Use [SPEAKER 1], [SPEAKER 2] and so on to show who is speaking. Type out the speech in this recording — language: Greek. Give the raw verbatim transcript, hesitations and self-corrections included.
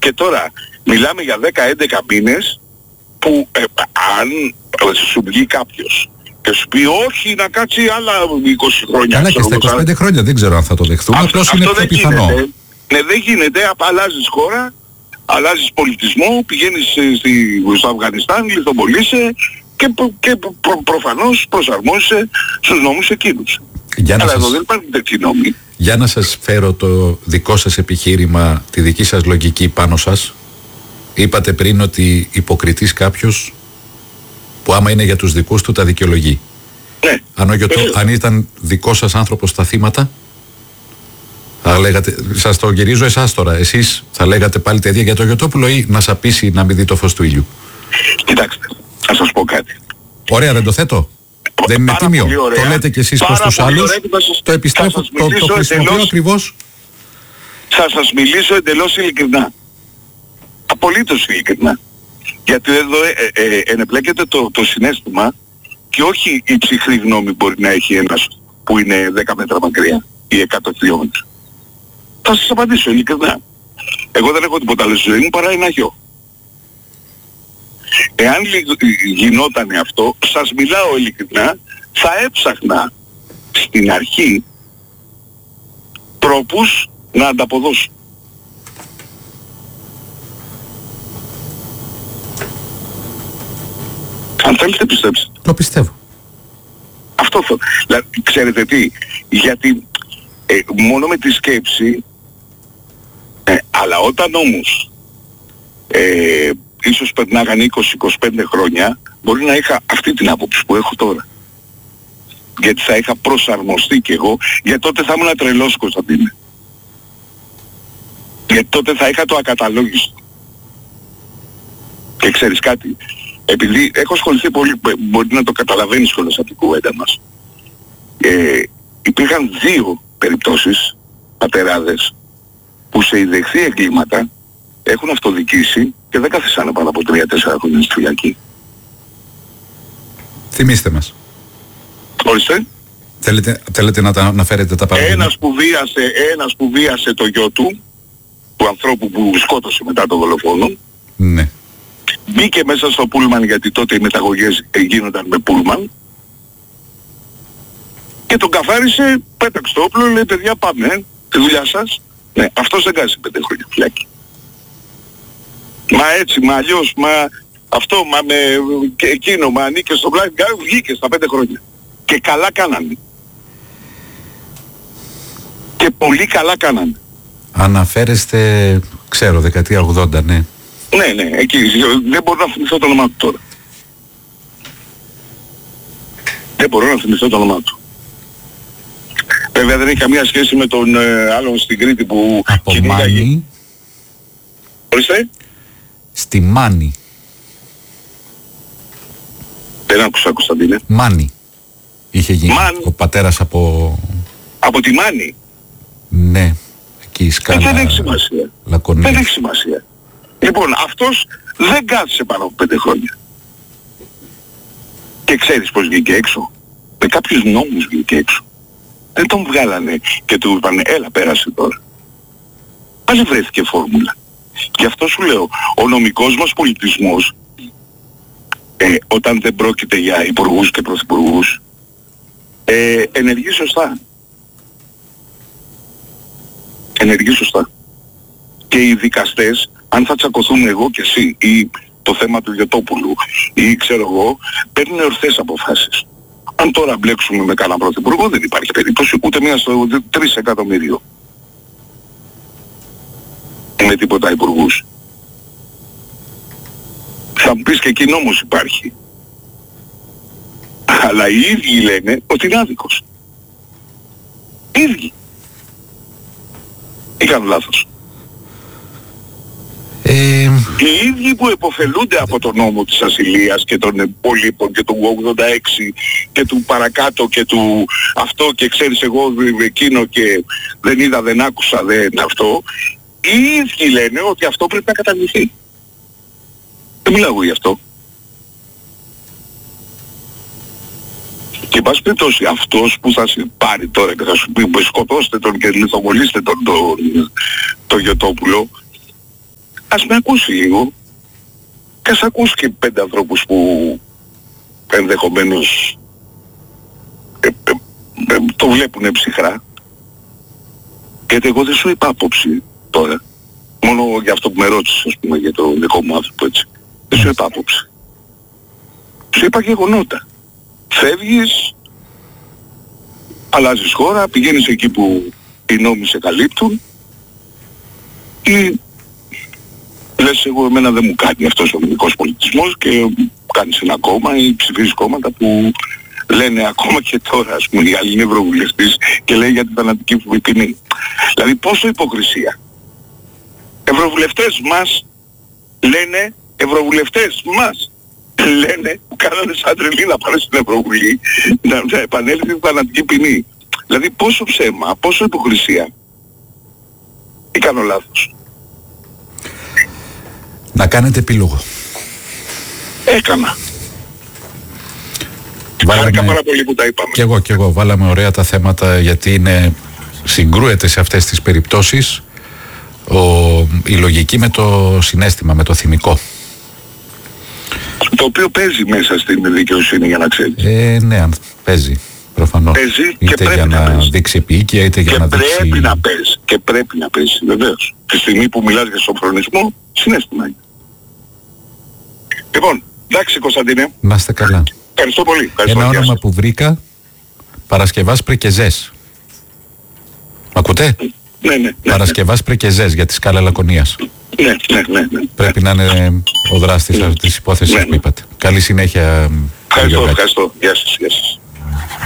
[SPEAKER 1] Και τώρα μιλάμε για δέκα έντεκα μήνες που ε, αν σου βγει κάποιος και σου πει όχι να κάτσει άλλα είκοσι χρόνια.
[SPEAKER 2] Καλά, και στα είκοσι πέντε χρόνια δεν ξέρω αν θα το δεχθούμε, απλώς είναι πιο πιθανό.
[SPEAKER 1] Γίνεται. Ναι, δεν γίνεται, αλλάζεις χώρα, αλλάζεις πολιτισμό, πηγαίνεις στη, στο Αφγανιστάν, λιθοβολείσαι και, και προ, προφανώς προσαρμόζεσαι στους νόμους εκείνους.
[SPEAKER 2] Για
[SPEAKER 1] Αλλά
[SPEAKER 2] σας...
[SPEAKER 1] εδώ δεν υπάρχουν τέτοιοι νόμοι.
[SPEAKER 2] Για να σας φέρω το δικό σας επιχείρημα, τη δική σας λογική πάνω σας. Είπατε πριν ότι υποκριτής κάποιος που άμα είναι για τους δικούς του τα δικαιολογεί.
[SPEAKER 1] Ναι.
[SPEAKER 2] Αν, Γιωτό, αν ήταν δικό σας άνθρωπος τα θύματα, θα λέγατε, σας το γυρίζω εσάς τώρα, εσείς θα λέγατε πάλι τα ίδια για το Γιωτόπουλο ή να σαπίσει να μην δει το φως του ήλιου?
[SPEAKER 1] Κοιτάξτε, θα σας πω κάτι.
[SPEAKER 2] Ωραία, δεν το θέτω. Δεν είναι τίμιο. Το λέτε κι εσείς προς τους άλλους. Σας, το επιστρέφω, το, το χρησιμοποιώ εντελώς, ακριβώς.
[SPEAKER 1] Θα σας μιλήσω εντελώς ειλικρινά. Απολύτως ειλικρινά. Γιατί εδώ ε, ε, ε, ενεπλέκεται το, το συναίσθημα και όχι η ψυχρή γνώμη μπορεί να έχει ένας που είναι δέκα μέτρα μακριά ή εκατό χιλιόμετρα. Θα σας απαντήσω ειλικρινά. Εγώ δεν έχω τίποτα άλλο στη ζωή μου παρά ένα γιο. Εάν γινόταν αυτό, σας μιλάω ειλικρινά, θα έψαχνα στην αρχή τρόπους να ανταποδώσω. Αν θέλετε πιστέψτε.
[SPEAKER 2] Το πιστεύω.
[SPEAKER 1] Αυτό θα... Δηλαδή, ξέρετε τι, γιατί ε, μόνο με τη σκέψη, ε, αλλά όταν όμως ε, ίσως περνάγαν είκοσι με είκοσι πέντε χρόνια, μπορεί να είχα αυτή την άποψη που έχω τώρα. Γιατί θα είχα προσαρμοστεί κι εγώ, γιατί τότε θα ήμουν τρελός, Κωνσταντίνε. Γιατί τότε θα είχα το ακαταλόγιστο. Και ξέρεις κάτι, επειδή έχω ασχοληθεί πολύ, μπορεί να το καταλαβαίνεις κιόλας από την κουβέντα μας. Ε, υπήρχαν δύο περιπτώσεις, πατεράδες, που σε ιδεχθεί εγκλήματα έχουν αυτοδικήσει και δεν καθίσανε πάνω από τρία τέσσερα χρόνια στη φυλακή.
[SPEAKER 2] Θυμήστε μας.
[SPEAKER 1] Ορίστε.
[SPEAKER 2] Θέλετε, θέλετε να τα αναφέρετε τα παραδείγματα?
[SPEAKER 1] Ένας που βίασε, ένας που βίασε το γιο του, του ανθρώπου που σκότωσε μετά το δολοφόνο.
[SPEAKER 2] Ναι.
[SPEAKER 1] Μπήκε μέσα στο πούλμαν, γιατί τότε οι μεταγωγές γίνονταν με πούλμαν, και τον καφάρισε, πέταξε το όπλο, λέει παιδιά πάμε, ε, τη δουλειά σας. Ναι, αυτός δεν κάθισε πέντε χρόνια φυλάκι. Μα έτσι, μα αλλιώς, μα αυτό, μα με και εκείνο, μα ανήκε στο πλάι, βγήκε στα πέντε χρόνια. Και καλά κάνανε. Και πολύ καλά κάνανε.
[SPEAKER 2] Αναφέρεστε, ξέρω, δεκαετία ογδόντα, ναι.
[SPEAKER 1] Ναι, ναι, εκεί. Δεν μπορώ να θυμηθώ το όνομά του τώρα. Δεν μπορώ να θυμηθώ το όνομά του. Βέβαια δεν έχει καμία σχέση με τον ε, άλλον στην Κρήτη που κυνήγαγε.
[SPEAKER 2] Μάνη.
[SPEAKER 1] Ορίστε.
[SPEAKER 2] Στη Μάνη.
[SPEAKER 1] Δεν άκουσα, Κωνσταντίνε.
[SPEAKER 2] Μάνη. Είχε γίνει.
[SPEAKER 1] Μάνη.
[SPEAKER 2] Ο πατέρας από...
[SPEAKER 1] Από τη Μάνη.
[SPEAKER 2] Ναι. Εκεί η σκάλα.
[SPEAKER 1] Ε, δεν έχει σημασία.
[SPEAKER 2] Λακωνία.
[SPEAKER 1] Δεν έχει σημασία. Λοιπόν, αυτός δεν κάθισε πάνω από πέντε χρόνια. Και ξέρεις πως βγήκε έξω? Με κάποιους νόμους βγήκε έξω. Δεν τον βγάλανε και του είπανε έλα πέρασε τώρα. Πάλι βρέθηκε φόρμουλα. Γι' αυτό σου λέω, ο νομικός μας πολιτισμός, ε, όταν δεν πρόκειται για υπουργούς και πρωθυπουργούς, ε, ενεργεί σωστά. Ενεργεί σωστά. Και οι δικαστές, αν θα τσακωθούν εγώ και εσύ ή το θέμα του Γιωτόπουλου ή ξέρω εγώ, παίρνουν ορθές αποφάσεις. Αν τώρα μπλέξουμε με κανένα πρωθυπουργό δεν υπάρχει περίπτωση ούτε μία στο τρεις εκατομμύριο. Με τίποτα υπουργούς. Θα μου πεις και εκεί νόμος υπάρχει. Αλλά οι ίδιοι λένε ότι είναι άδικος. Οι ίδιοι. Ή κάνω λάθος?
[SPEAKER 2] Ε...
[SPEAKER 1] Οι ίδιοι που επωφελούνται από τον νόμο της ασυλίας και των υπολείπων και του ογδόντα έξι και του παρακάτω και του αυτό και ξέρεις εγώ εκείνο και δεν είδα, δεν άκουσα, δεν αυτό, οι ίδιοι λένε ότι αυτό πρέπει να καταργηθεί. Δεν μιλάω εγώ γι' αυτό. Και εν πάση περιπτώσει αυτός που θα σε πάρει τώρα και θα σου πει σκοτώστε τον και λιθοβολήστε τον τον, τον Γιωτόπουλο, ας με ακούσει λίγο και ας ακούσει και πέντε ανθρώπους που ενδεχομένως ε, ε, ε, το βλέπουν ψυχρά. Γιατί εγώ δεν σου είπα άποψη τώρα, μόνο για αυτό που με ρώτησες, ας πούμε, για το δικό μου άνθρωπο, έτσι. Δεν σου είπα άποψη. Σου είπα γεγονότα. Φεύγεις, αλλάζεις χώρα, πηγαίνεις εκεί που οι νόμοι σε καλύπτουν ή λες εγώ εμένα δεν μου κάνει αυτός ο νομικός πολιτισμός και κάνεις ένα κόμμα ή ψηφίζεις κόμματα που λένε ακόμα και τώρα, ας πούμε, η άλλη είναι ευρωβουλευτής και λέει για την θανατική ποινή. Δηλαδή πόσο υποκρισία. Ευρωβουλευτές μας λένε, ευρωβουλευτές μας λένε, κάνανε σαν τρελή να πάνε στην Ευρωβουλή να, να επανέλθει η θανατική ποινή. Δηλαδή πόσο ψέμα, πόσο υποκρισία. Ή κάνω λάθος?
[SPEAKER 2] Να κάνετε επίλογο.
[SPEAKER 1] Έκανα. Χάρηκα πάρα πολύ που τα είπαμε.
[SPEAKER 2] Κι εγώ, κι εγώ. Βάλαμε ωραία τα θέματα, γιατί είναι, συγκρούεται σε αυτές τις περιπτώσεις ο, η λογική με το συναίσθημα, με το θυμικό.
[SPEAKER 1] Το οποίο παίζει μέσα στην δικαιοσύνη, για να ξέρεις.
[SPEAKER 2] Ε, ναι, παίζει. Προφανώς.
[SPEAKER 1] Παίζει
[SPEAKER 2] είτε
[SPEAKER 1] και πρέπει
[SPEAKER 2] για να,
[SPEAKER 1] να παίζει.
[SPEAKER 2] δείξει επίοικια, είτε για
[SPEAKER 1] και
[SPEAKER 2] να
[SPEAKER 1] πρέπει
[SPEAKER 2] δείξει...
[SPEAKER 1] να παίζει. Και πρέπει να παίζει, βεβαίως. Τη στιγμή που μιλάς για σοφρονισμό, συναίσθημα είναι. Λοιπόν, εντάξει Κωνσταντίνε.
[SPEAKER 2] Να είστε καλά.
[SPEAKER 1] Ευχαριστώ πολύ. Ευχαριστώ.
[SPEAKER 2] Ένα όνομα που βρήκα, Παρασκευάς Πρεκεζές. Μ' ακούτε?
[SPEAKER 1] Ναι, ναι, ναι.
[SPEAKER 2] Παρασκευάς Πρεκεζές για τη σκάλα Λακωνίας.
[SPEAKER 1] Ναι, ναι, ναι, ναι.
[SPEAKER 2] Πρέπει να είναι ο δράστης
[SPEAKER 1] ναι.
[SPEAKER 2] της υπόθεσης
[SPEAKER 1] ναι, ναι.
[SPEAKER 2] που είπατε. Καλή συνέχεια.
[SPEAKER 1] Ευχαριστώ, ευχαριστώ. Γεια σας, γεια σας.